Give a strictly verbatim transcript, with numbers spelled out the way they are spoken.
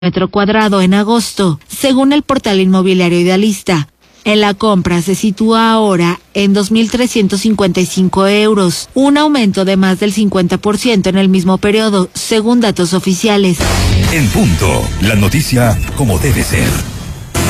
metro cuadrado en agosto, según el portal inmobiliario Idealista. En la compra se sitúa ahora en dos mil trescientos cincuenta y cinco euros, un aumento de más del cincuenta por ciento en el mismo periodo, según datos oficiales. En punto, la noticia como debe ser.